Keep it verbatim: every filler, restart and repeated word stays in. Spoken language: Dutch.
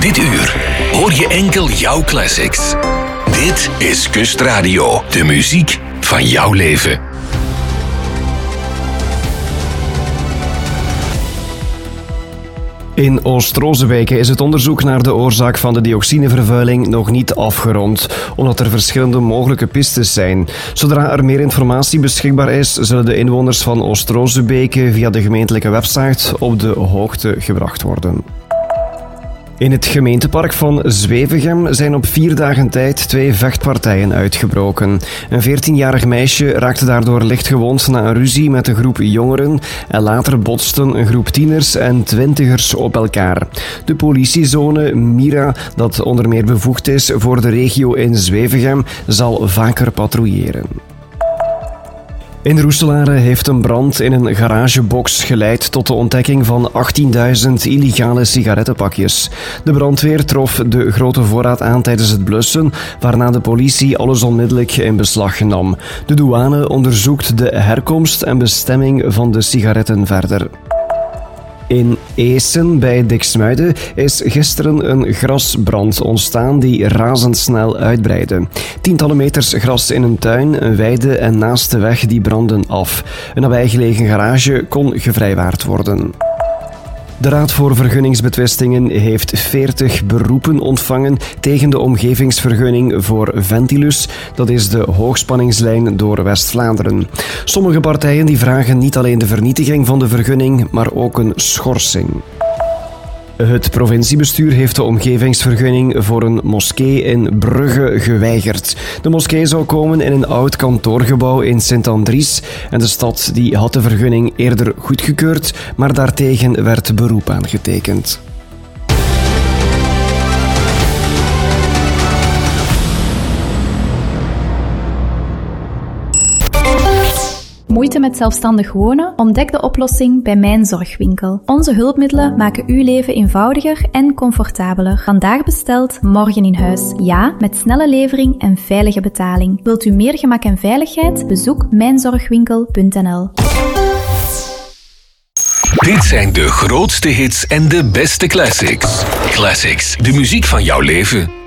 Dit uur hoor je enkel jouw classics. Dit is Kustradio, de muziek van jouw leven. In Oost-Rozebeke is het onderzoek naar de oorzaak van de dioxinevervuiling nog niet afgerond, omdat er verschillende mogelijke pistes zijn. Zodra er meer informatie beschikbaar is, zullen de inwoners van Oost-Rozebeke via de gemeentelijke website op de hoogte gebracht worden. In het gemeentepark van Zwevegem zijn op vier dagen tijd twee vechtpartijen uitgebroken. Een veertienjarig meisje raakte daardoor lichtgewond na een ruzie met een groep jongeren en later botsten een groep tieners en twintigers op elkaar. De politiezone Mira, dat onder meer bevoegd is voor de regio in Zwevegem, zal vaker patrouilleren. In Roeselare heeft een brand in een garagebox geleid tot de ontdekking van achttienduizend illegale sigarettenpakjes. De brandweer trof de grote voorraad aan tijdens het blussen, waarna de politie alles onmiddellijk in beslag nam. De douane onderzoekt de herkomst en bestemming van de sigaretten verder. In Eesen bij Diksmuide is gisteren een grasbrand ontstaan die razendsnel uitbreidde. Tientallen meters gras in een tuin, een weide en naast de weg die brandden af. Een nabijgelegen garage kon gevrijwaard worden. De Raad voor Vergunningsbetwistingen heeft veertig beroepen ontvangen tegen de omgevingsvergunning voor Ventilus. Dat is de hoogspanningslijn door West-Vlaanderen. Sommige partijen die vragen niet alleen de vernietiging van de vergunning, maar ook een schorsing. Het provinciebestuur heeft de omgevingsvergunning voor een moskee in Brugge geweigerd. De moskee zou komen in een oud kantoorgebouw in Sint-Andries en de stad die had de vergunning eerder goedgekeurd, maar daartegen werd beroep aangetekend. Moeite met zelfstandig wonen? Ontdek de oplossing bij Mijn Zorgwinkel. Onze hulpmiddelen maken uw leven eenvoudiger en comfortabeler. Vandaag besteld, morgen in huis. Ja, met snelle levering en veilige betaling. Wilt u meer gemak en veiligheid? Bezoek mijn zorgwinkel punt n l. Dit zijn de grootste hits en de beste classics. Classics, de muziek van jouw leven.